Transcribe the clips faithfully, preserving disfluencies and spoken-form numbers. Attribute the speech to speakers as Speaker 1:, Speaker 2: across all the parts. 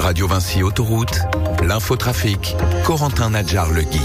Speaker 1: Radio Vinci Autoroute, l'infotrafic, Corentin Nadjar-Legui.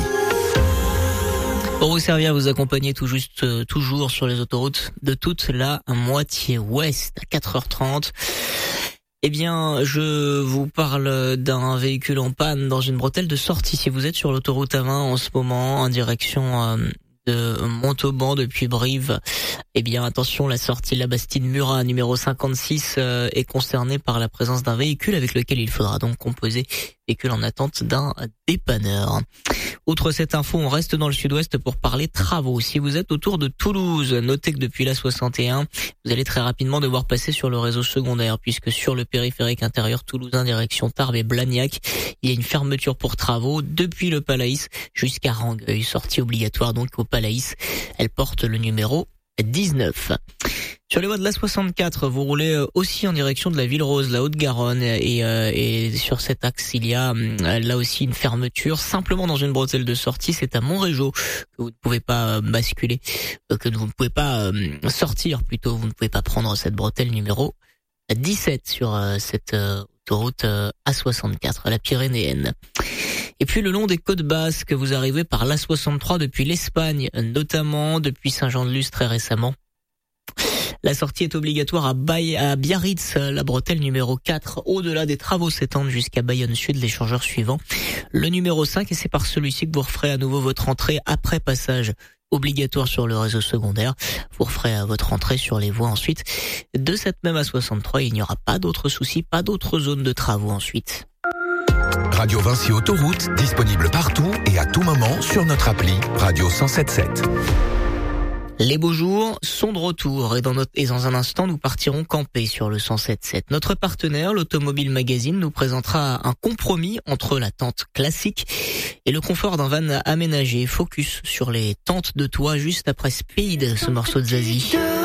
Speaker 2: Pour vous servir, vous accompagner tout juste, euh, toujours sur les autoroutes de toute la moitié ouest à quatre heures trente. Eh bien, je vous parle d'un véhicule en panne dans une bretelle de sortie. Si vous êtes sur l'autoroute A vingt en ce moment, en direction euh, de Montauban depuis Brive, eh bien attention, la sortie de la Bastide-Murat numéro cinquante-six euh, est concernée par la présence d'un véhicule avec lequel il faudra donc composer, véhicule en attente d'un dépanneur. Outre cette info, on reste dans le sud-ouest pour parler travaux. Si vous êtes autour de Toulouse, notez que depuis la soixante et un, vous allez très rapidement devoir passer sur le réseau secondaire, puisque sur le périphérique intérieur toulousain direction Tarbes et Blagnac, il y a une fermeture pour travaux depuis le Palaïs jusqu'à Rangueil. Sortie obligatoire donc au Palaïs. Elle porte le numéro dix-neuf. Sur les voies de la soixante-quatre, vous roulez aussi en direction de la Ville-Rose, la Haute-Garonne, et, euh, et sur cet axe, il y a euh, là aussi une fermeture, simplement dans une bretelle de sortie. C'est à Montrégeau que vous ne pouvez pas basculer, euh, que vous ne pouvez pas euh, sortir plutôt, vous ne pouvez pas prendre cette bretelle numéro dix-sept sur euh, cette euh, autoroute euh, A soixante-quatre, la Pyrénéenne. Et puis le long des côtes basques, vous arrivez par l'A soixante-trois depuis l'Espagne, notamment depuis Saint-Jean-de-Luz très récemment. La sortie est obligatoire à, Bay- à Biarritz, la bretelle numéro quatre. Au-delà des travaux s'étendent jusqu'à Bayonne Sud, l'échangeur suivant. Le numéro cinq, et c'est par celui-ci que vous referez à nouveau votre entrée après passage obligatoire sur le réseau secondaire. Vous referez votre entrée sur les voies ensuite de cette même A soixante-trois. Il n'y aura pas d'autres soucis, pas d'autres zones de travaux ensuite.
Speaker 1: Radio Vinci Autoroute, disponible partout et à tout moment sur notre appli Radio cent sept sept.
Speaker 2: Les beaux jours sont de retour et dans, notre, et dans un instant, nous partirons camper sur le cent sept sept. Notre partenaire, l'Automobile Magazine, nous présentera un compromis entre la tente classique et le confort d'un van aménagé. Focus sur les tentes de toit juste après Speed, ce morceau de Zazie.